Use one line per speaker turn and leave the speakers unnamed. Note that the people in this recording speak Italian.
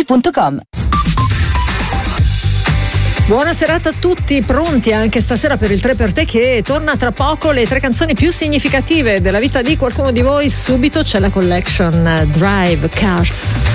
www.radioticino.com.
Buona serata a tutti, pronti anche stasera per il 3 per te che torna tra poco, le 3 canzoni più significative della vita di qualcuno di voi. Subito c'è la collection Drive Cars.